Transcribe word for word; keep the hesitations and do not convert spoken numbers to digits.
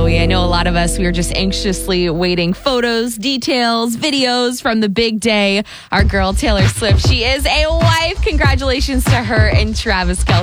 we? I know a lot of us, we were just anxiously waiting photos, details, videos from the big day. Our girl, Taylor Swift, she is a wife. Congratulations to her and Travis Kelce.